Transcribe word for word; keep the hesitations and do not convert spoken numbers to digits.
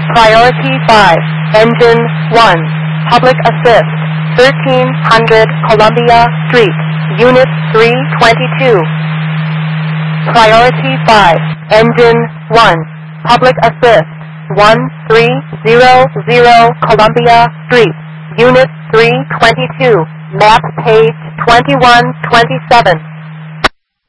Priority five, Engine one, Public Assist, thirteen hundred Columbia Street, Unit three twenty-two. Priority five, Engine one, Public Assist, one three zero zero Columbia Street, Unit three twenty-two, map page twenty-one twenty-seven.